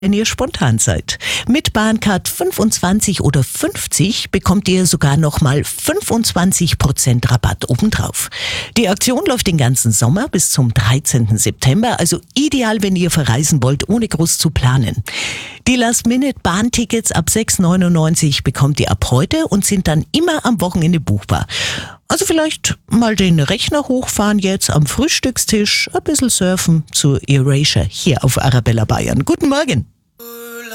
wenn ihr spontan seid. Mit Bahncard 25 oder 50 bekommt ihr sogar nochmal 25% Rabatt obendrauf. Die Aktion läuft den ganzen Sommer bis zum 13. September, also ideal, wenn ihr verreisen wollt, ohne groß zu planen. Die Last-Minute-Bahntickets ab 6,99 bekommt ihr ab heute und sind dann immer am Wochenende buchbar. Also vielleicht mal den Rechner hochfahren jetzt am Frühstückstisch, ein bisschen surfen zu Erasure hier auf Arabella Bayern. Guten Morgen!